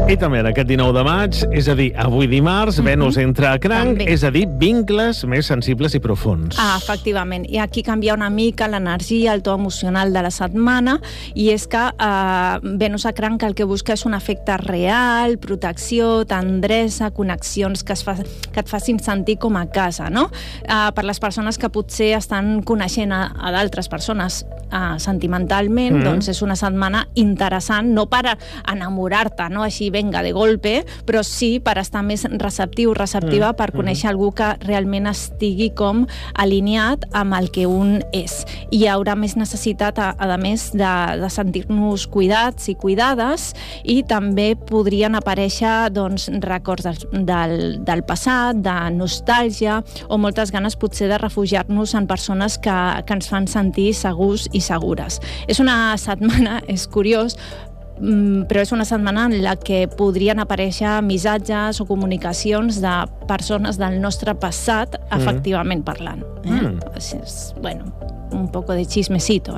I també en aquest 19 de maig, és a dir, avui dimarts, Venus entra a cranc, és a dir, vincles més sensibles i profuns. Efectivament. I aquí canvia una mica l'energia, el to emocional de la setmana, i és que Venus a cranc el que busca és un efecte real, protecció, tendresa, connexions que et facin sentir com a casa, no? Per les persones que potser estan coneixent a d'altres persones sentimentalment, doncs és una setmana interessant, no per enamorar-te, no? Així venga de golpe, però sí per estar més receptiu, receptiva, per conèixer algú que realment estigui com alineat amb el que un és. I hi haurà més necessitat, a més, de sentir-nos cuidats i cuidades, i també podrien aparèixer doncs, records del passat, de nostàlgia, o moltes ganes potser de refugiar-nos en persones que ens fan sentir segurs i segures. És una setmana, és curiós, però és una setmana en la que podrien aparèixer missatges o comunicacions de persones del nostre passat, efectivament parlant. Bueno, un poco de chismecito,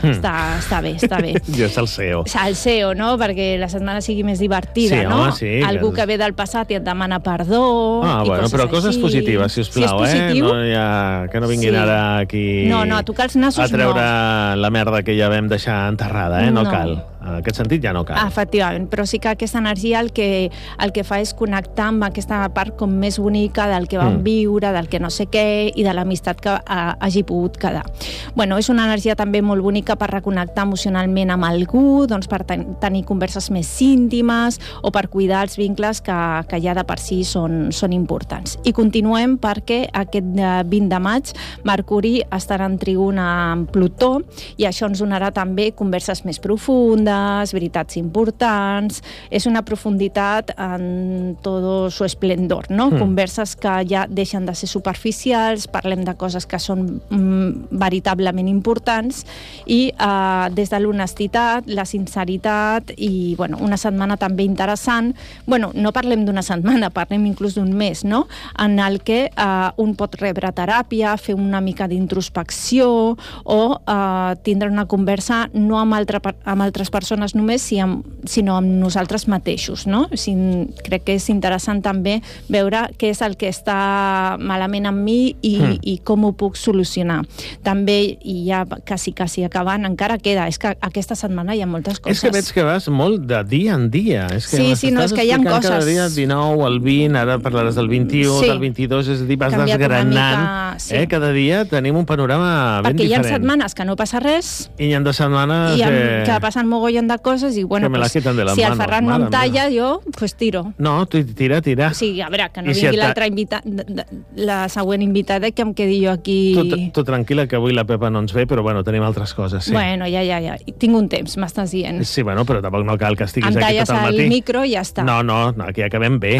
Està bé, està bé. Jo és el SEO. El SEO, no? Perquè la setmana sigui més divertida, sí, no? Home, sí, algú que ve del passat i et demana perdó i bueno, coses però coses així. positives, sisplau, si és positiu, que no vinguin ara aquí no, a tocar els nassos, a treure la merda que ja vam deixar enterrada, no cal. En aquest sentit ja no cal. Efectivament, però sí que aquesta energia el que fa és connectar amb aquesta part com més bonica del que vam viure, del que no sé què, i de l'amistat que hagi pogut quedar. Bueno, és una energia també molt bonica per reconnectar emocionalment amb algú, doncs per tenir converses més íntimes o per cuidar els vincles que ja de per si són importants. I continuem perquè aquest 20 de maig Mercuri estarà en trígon amb Plutó, i això ens donarà també converses més profundes, veritats importants, és una profunditat en todo su esplendor, no? Converses que ja deixen de ser superficials, parlem de coses que són veritablement importants, i des de l'honestitat, la sinceritat, i bueno, una setmana també interessant. Bueno, no parlem d'una setmana, parlem inclús d'un mes, no? En el que un pot rebre teràpia, fer una mica d'introspecció, o tindre una conversa no amb altres persones només, sinó amb nosaltres mateixos, no? Crec que és interessant també veure què és el que està malament amb mi i com ho puc solucionar. També, i ja quasi acabant, encara queda, és que aquesta setmana hi ha moltes coses. És que veig que vas molt de dia en dia. És que és que hi ha coses. Cada dia, 19, el 20, ara parlaràs del 21, del 22, és a dir, vas desgranant. Cada dia tenim un panorama ben diferent. Perquè hi ha setmanes que no passa res, i hi ha setmanes que passen mogollon de coses, i bueno, si el Ferran no em talla, jo pues tiro. No, tu tira. O sigui, a veure, que no vingui l'altre invitat, la següent invitada, que em quedi jo aquí... Tu tranquil·la, que avui la Pepa no ens ve, però bueno, tenim altres coses, sí. Bueno, ja. Tinc un temps, m'estàs dient. Sí, bueno, però tampoc no cal que estiguis aquí tot el matí. Em talles el micro i ja està. No, aquí acabarem bé.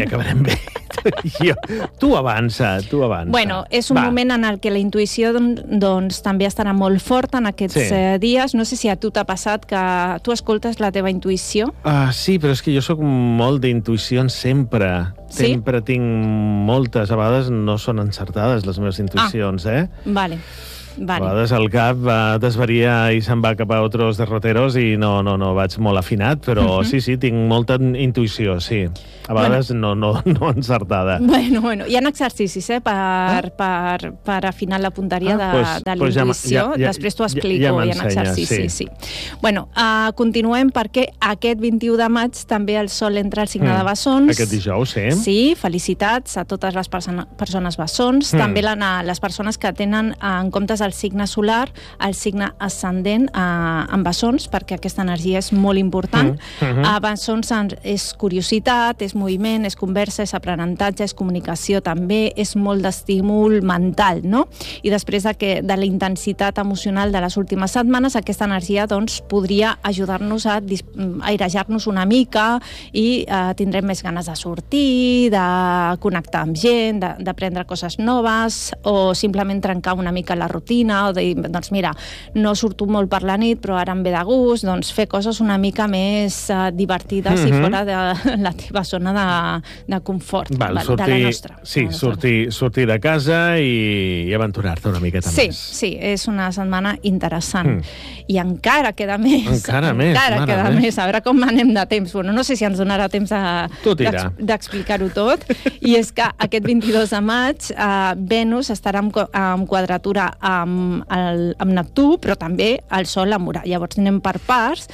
Tu avança. Bueno, és un moment en el que la intuïció doncs també estarà molt forta en aquests dies. No sé si a tu t'ha passat que tu escoltes la teva intuïció. Sí, però és que jo sóc molt d'intuïcions sempre. Sí? Sempre tinc moltes. A vegades no són encertades les meves intuïcions, Vale. A vegades el cap desvaria i se'n va cap a otros derroteros i no, vaig molt afinat, però sí, tinc molta intuïció, sí. A vegades no encertada. Bueno, hi ha exercicis, per afinar la punteria de la intuïció. Després t'ho explico, hi ha exercicis, sí. Bueno, continuem perquè aquest 21 de maig també el Sol entra al signe de Bessons. Aquest dijous, sí. Sí, felicitats a totes les persones bessons. També les persones que tenen en comptes el signe solar, el signe ascendent en Bessons, perquè aquesta energia és molt important. Bessons és curiositat, és moviment, és conversa, és aprenentatge, és comunicació també, és molt d'estímul mental, no? I després de la intensitat emocional de les últimes setmanes, aquesta energia doncs podria ajudar-nos a airejar-nos una mica, i tindrem més ganes de sortir, de connectar amb gent, d'aprendre coses noves, o simplement trencar una mica la rutina rutina, o dir, doncs mira, no surto molt per la nit, però ara em ve de gust, doncs fer coses una mica més divertides i fora de la teva zona de confort, de la nostra. Sí, sortir de casa i aventurar-te una miqueta més. Sí, és una setmana interessant. I encara queda més. Encara més. A veure com anem de temps. Bueno, no sé si ens donarà temps d'explicar-ho tot. I és que aquest 22 de maig Venus estarà en quadratura amb Neptú, però també el Sol amb Urà. Llavors anem per parts.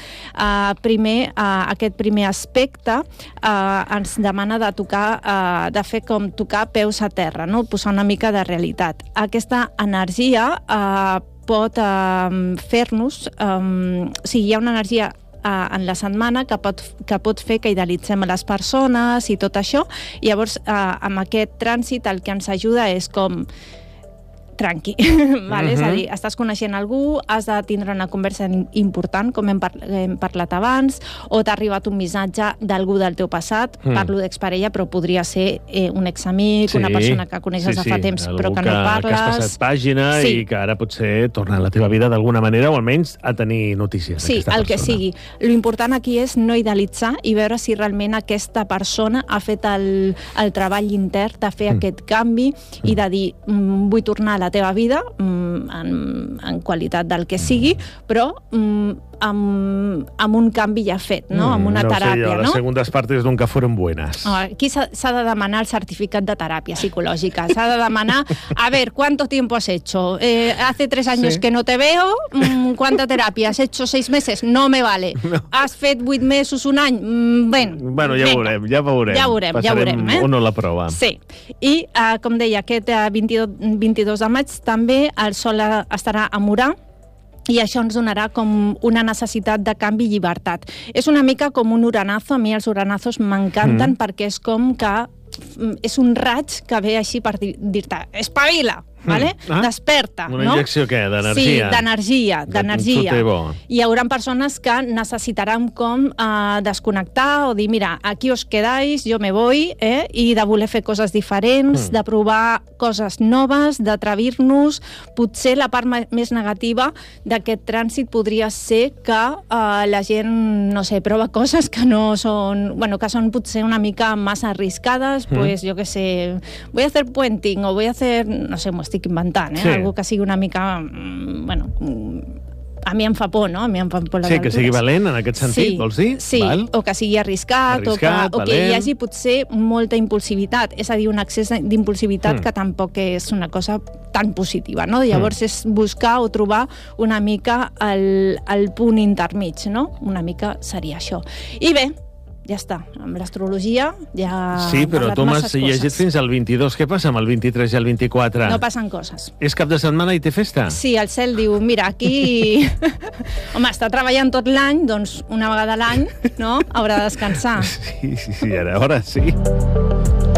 Aquest primer aspecte ens demana de fer com tocar peus a terra, no? Posar una mica de realitat. Aquesta energia pot fer-nos... hi ha una energia en la setmana que pot fer que idealitzem les persones i tot això. I llavors, amb aquest trànsit, el que ens ajuda és com tranqui, vale? És a dir, estàs coneixent algú, has de tindre una conversa important, com hem parlat abans, o t'ha arribat un missatge d'algú del teu passat, parlo d'exparella, però podria ser un examic, una persona que coneixes de fa temps, però que no parles. Que has passat pàgina i que ara potser torna a la teva vida d'alguna manera, o almenys a tenir notícies d'aquesta persona. Sí, el que sigui. L'important aquí és no idealitzar i veure si realment aquesta persona ha fet el treball intern de fer aquest canvi i de dir, vull tornar a la teva vida en qualitat del que sigui, però amb un canvi ja fet, no? Amb una teràpia, no? Las segundas partes nunca fueron buenas. Aquí s'ha de demanar el certificat de teràpia psicològica. S'ha de demanar, a ver, ¿cuánto tiempo has hecho? Hace 3 años que no te veo, ¿cuánta terapia? ¿Has hecho 6 meses? No me vale. No. ¿Has fet 8 mesos, un any? Bueno, ja veurem. Passarem o no la prova. Sí. I, com deia, aquest 22 de maig també el Sol estarà a Urà, i això ens donarà com una necessitat de canvi i llibertat. És una mica com un uranazo. A mi els uranazos m'encanten perquè és com que és un raig que ve així per dir-te espavila, vale? Desperta, no? Una injecció què? D'energia? Sí, d'energia. Hi haurà persones que necessitaran com desconnectar o dir, mira, aquí os quedáis, yo me voy, i de voler fer coses diferents, de provar coses noves, d'atrevir-nos. Potser la part més negativa d'aquest trànsit podria ser que la gent, no sé, prova coses que no són... Bueno, que són potser una mica massa arriscades, pues, jo què sé, voy a hacer puenting o voy a hacer... No sé, m'ho estic inventant, algo que sigui una mica... Bueno, a mi em fa por, no? A mi em fa por les altures. Sí, que sigui valent en aquest sentit, vols dir? Sí, o que sigui arriscat o que hi hagi potser molta impulsivitat, és a dir, un excés d'impulsivitat que tampoc és una cosa tan positiva, no? Llavors és buscar o trobar una mica el punt intermig, no? Una mica seria això. I bé, ja està, amb l'astrologia ja... Sí, però tu m'has llegit fins al 22. Què passa amb el 23 i el 24? No passen coses. És cap de setmana i té festa? Sí, el cel diu, mira, aquí... Home, està treballant tot l'any, doncs una vegada a l'any, no? Haurà de descansar. Sí, ara sí.